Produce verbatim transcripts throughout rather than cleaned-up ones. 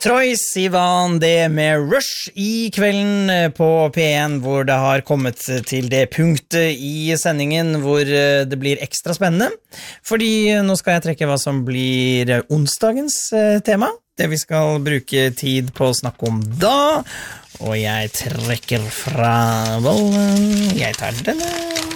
Troye Sivan, det med Rush I kvelden på P en, hvor det har kommet til det punktet I sendingen hvor det blir ekstra spennende, fordi nå skal jeg trekke hva som blir onsdagens tema, det vi skal bruke tid på å snakke om da, og jeg trekker fra bollen, jeg tar denne.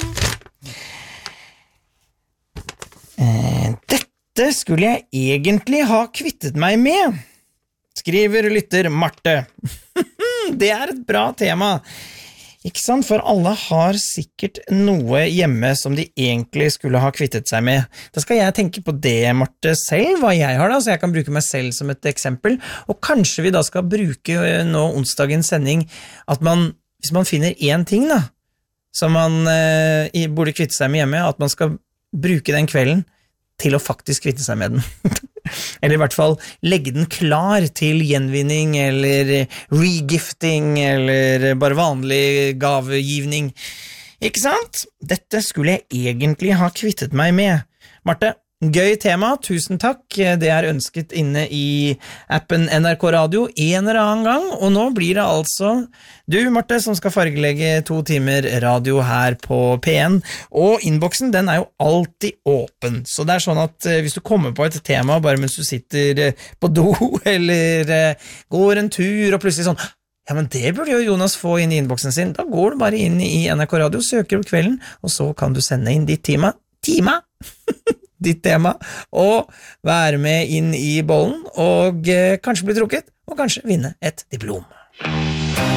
Dette skulle jeg egentlig ha kvittet meg med, skriver lytter Marte. Det er et bra tema. Ikke sant? For alle har sikkert noe hjemme som de egentlig skulle ha kvittet seg med. Da skal jeg tenke på det, Marte, selv, hva jeg har da, så jeg kan bruke meg selv som et eksempel. Og kanskje vi da skal bruke nå onsdagens sending, at man, hvis man finner en ting da, som man eh, burde kvitte seg med hjemme, at man skal bruke den kvelden til å faktisk kvitte seg med den. Eller I hvert fall legge den klar til gjenvinning, eller regifting, eller bare vanlig gavegivning. Ikke sant? Dette skulle jeg egentlig ha kvittet meg med. Marte, gøy tema, tusen takk. Det er ønsket inne I appen N R K Radio en eller annen gang, og nå blir det altså du, Marte, som skal fargelegge to timer radio her på P en, og innboksen, den er jo alltid åpen, så det er sånn at hvis du kommer på et tema bare mens du sitter på do, eller går en tur, og plutselig sånn, ja, men det burde jo Jonas få inn I innboksen sin, da går du bare inn I N R K Radio, søker opp kvelden, og så kan du sende inn ditt tema, tema, ditt tema, og være med inn I bollen, og eh, kanskje bli trukket, og kanskje vinne et diplom.